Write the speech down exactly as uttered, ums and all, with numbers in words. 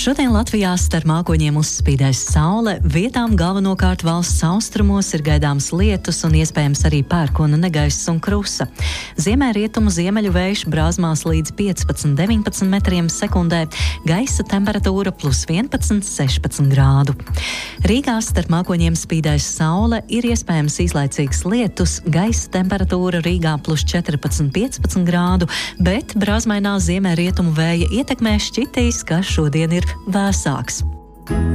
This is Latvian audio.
Šodien Latvijā starp mākoņiem uzspīdēs saule, vietām galvenokārt valsts austrumos ir gaidāms lietus un iespējams arī pērkona negaiss un krusa. Ziemē rietumu ziemeļu vējš brāzmās līdz piecpadsmit līdz deviņpadsmit metriem sekundē, gaisa temperatūra plus vienpadsmit līdz sešpadsmit grādu. Rīgā starp mākoņiem spīdēs saule, ir iespējams īslaicīgs lietus, gaisa temperatūra Rīgā plus četrpadsmit līdz piecpadsmit grādu, bet brāzmainā ziemē rietumu vēja ietekmē šķitīs, ka šodien ir vēsāks.